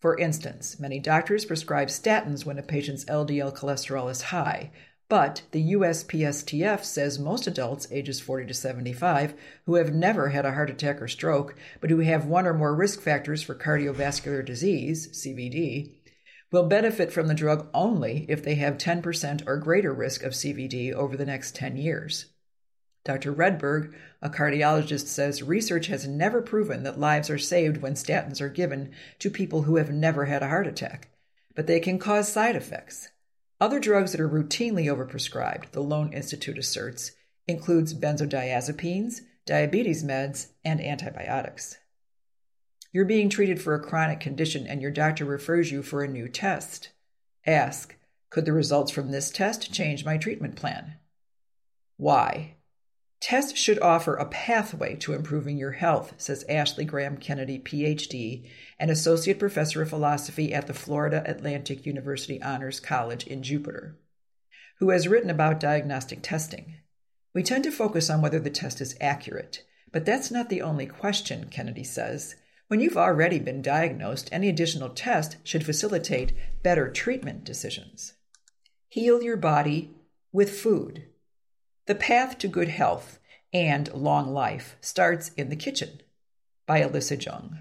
For instance, many doctors prescribe statins when a patient's LDL cholesterol is high, but the USPSTF says most adults ages 40 to 75 who have never had a heart attack or stroke, but who have one or more risk factors for cardiovascular disease, CVD, will benefit from the drug only if they have 10% or greater risk of CVD over the next 10 years. Dr. Redberg, a cardiologist, says research has never proven that lives are saved when statins are given to people who have never had a heart attack, but they can cause side effects. Other drugs that are routinely overprescribed, the Lone Institute asserts, includes benzodiazepines, diabetes meds, and antibiotics. You're being treated for a chronic condition and your doctor refers you for a new test. Ask, could the results from this test change my treatment plan? Why? Tests should offer a pathway to improving your health, says Ashley Graham Kennedy, Ph.D., an associate professor of philosophy at the Florida Atlantic University Honors College in Jupiter, who has written about diagnostic testing. We tend to focus on whether the test is accurate, but that's not the only question, Kennedy says. When you've already been diagnosed, any additional test should facilitate better treatment decisions. Heal your body with food. The path to good health and long life starts in the kitchen, by Alyssa Jung.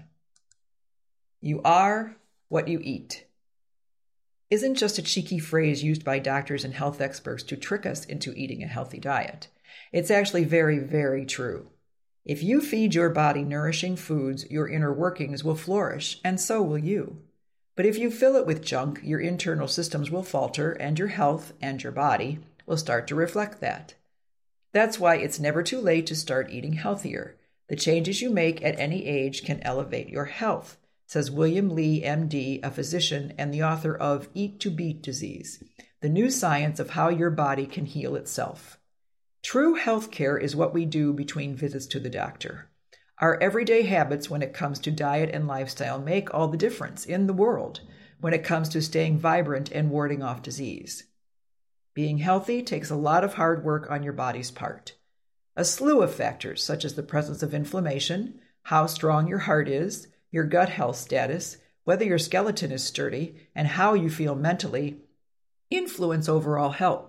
You are what you eat isn't just a cheeky phrase used by doctors and health experts to trick us into eating a healthy diet. It's actually very, very true. If you feed your body nourishing foods, your inner workings will flourish, and so will you. But if you fill it with junk, your internal systems will falter, and your health and your body will start to reflect that. That's why it's never too late to start eating healthier. The changes you make at any age can elevate your health, says William Lee, MD, a physician and the author of Eat to Beat Disease, the new science of how your body can heal itself. True health care is what we do between visits to the doctor. Our everyday habits when it comes to diet and lifestyle make all the difference in the world when it comes to staying vibrant and warding off disease. Being healthy takes a lot of hard work on your body's part. A slew of factors, such as the presence of inflammation, how strong your heart is, your gut health status, whether your skeleton is sturdy, and how you feel mentally, influence overall health.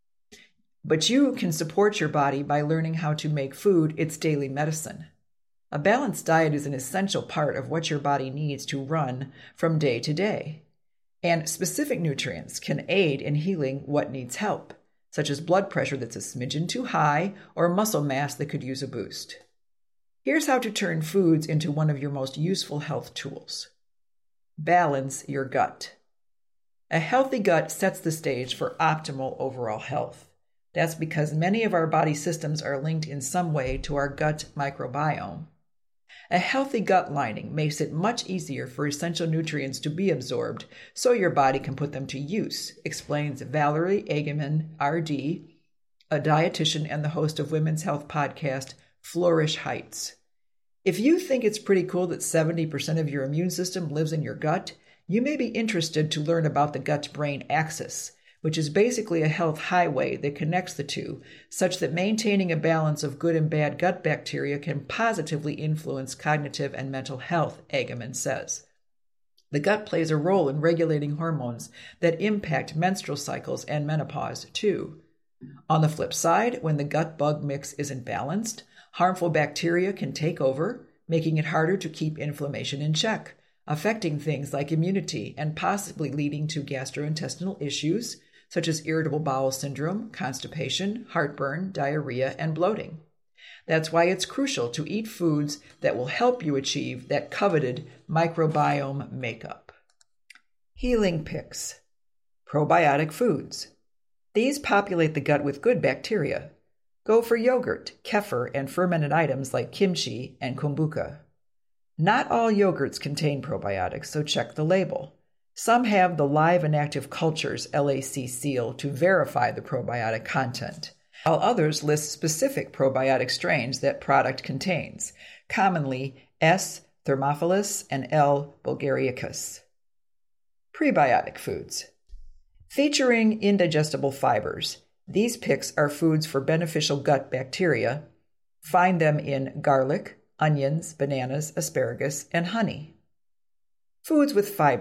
But you can support your body by learning how to make food its daily medicine. A balanced diet is an essential part of what your body needs to run from day to day. And specific nutrients can aid in healing what needs help, such as blood pressure that's a smidgen too high or muscle mass that could use a boost. Here's how to turn foods into one of your most useful health tools. Balance your gut. A healthy gut sets the stage for optimal overall health. That's because many of our body systems are linked in some way to our gut microbiome. A healthy gut lining makes it much easier for essential nutrients to be absorbed so your body can put them to use, explains Valerie Egeman, RD, a dietitian and the host of women's health podcast Flourish Heights. If you think it's pretty cool that 70% of your immune system lives in your gut, you may be interested to learn about the gut-brain axis, which is basically a health highway that connects the two, such that maintaining a balance of good and bad gut bacteria can positively influence cognitive and mental health, Egeman says. The gut plays a role in regulating hormones that impact menstrual cycles and menopause, too. On the flip side, when the gut-bug mix isn't balanced, harmful bacteria can take over, making it harder to keep inflammation in check, affecting things like immunity and possibly leading to gastrointestinal issues, such as irritable bowel syndrome, constipation, heartburn, diarrhea, and bloating. That's why it's crucial to eat foods that will help you achieve that coveted microbiome makeup. Healing picks. Probiotic foods. These populate the gut with good bacteria. Go for yogurt, kefir, and fermented items like kimchi and kombucha. Not all yogurts contain probiotics, so check the label. Some have the Live and Active Cultures LAC seal to verify the probiotic content, while others list specific probiotic strains that product contains, commonly S. thermophilus and L. bulgaricus. Prebiotic foods. Featuring indigestible fibers, these picks are foods for beneficial gut bacteria. Find them in garlic, onions, bananas, asparagus, and honey. Foods with fiber.